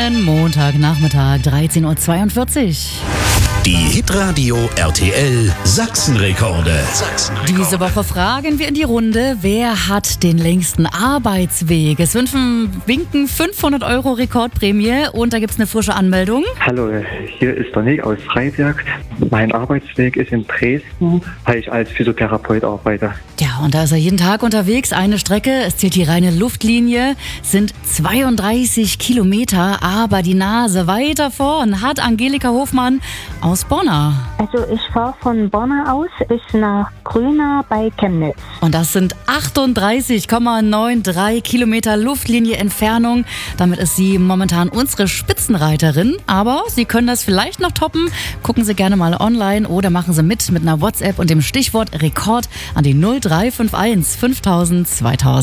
Morgen, Montagnachmittag, 13.42 Uhr. Die Hitradio RTL Sachsenrekorde. Diese Woche fragen wir in die Runde, wer hat den längsten Arbeitsweg? Es winken 500 € Rekordprämie und da gibt es eine frische Anmeldung. Hallo, hier ist der Nick aus Freiberg. Mein Arbeitsweg ist in Dresden, weil ich als Physiotherapeut arbeite. Ja, und da ist er jeden Tag unterwegs. Eine Strecke, es zählt die reine Luftlinie, sind 32 Kilometer, aber die Nase weiter vorn hat Angelika Hofmann aus Bonna. Also ich fahre von Bonna aus bis nach Grüna bei Chemnitz. Und das sind 38,93 Kilometer Luftlinie Entfernung. Damit ist sie momentan unsere Spitzenreiterin. Aber Sie können das vielleicht noch toppen. Gucken Sie gerne mal online oder machen Sie mit einer WhatsApp und dem Stichwort Rekord an die 0351 5000 2000.